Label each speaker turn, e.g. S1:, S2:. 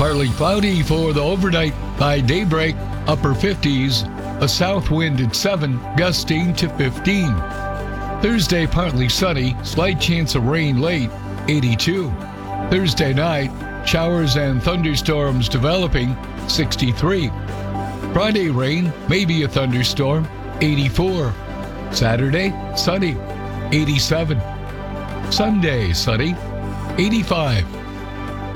S1: Partly cloudy for the overnight. By daybreak, upper 50s, a south wind at 7, gusting to 15. Thursday, partly sunny, slight chance of rain late, 82. Thursday night, showers and thunderstorms developing, 63. Friday, rain, maybe a thunderstorm, 84. Saturday, sunny, 87. Sunday, sunny, 85.